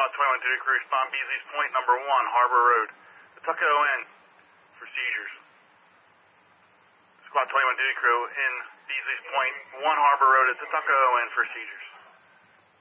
Squad 21 duty crew, respond Beasley's Point number 1, Harbor Road. Pawtucket ON for seizures. Squad 21 duty crew in Beasley's Point, 1 Harbor Road at Pawtucket ON for seizures.